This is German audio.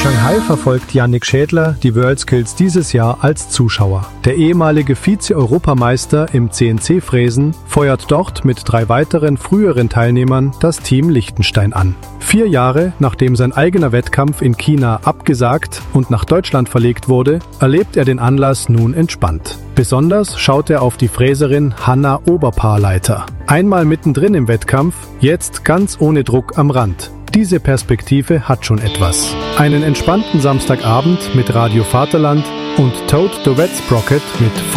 Shanghai verfolgt Yannick Schädler die WorldSkills dieses Jahr als Zuschauer. Der ehemalige Vize-Europameister im CNC-Fräsen feuert dort mit 3 weiteren früheren Teilnehmern das Team Liechtenstein an. 4 Jahre nachdem sein eigener Wettkampf in China abgesagt und nach Deutschland verlegt wurde, erlebt er den Anlass nun entspannt. Besonders schaut er auf die Fräserin Hanna Oberpaarleiter. Einmal mittendrin im Wettkampf, jetzt ganz ohne Druck am Rand. Diese Perspektive hat schon etwas. Einen entspannten Samstagabend mit Radio Vaterland und Toad the Red Sprocket mit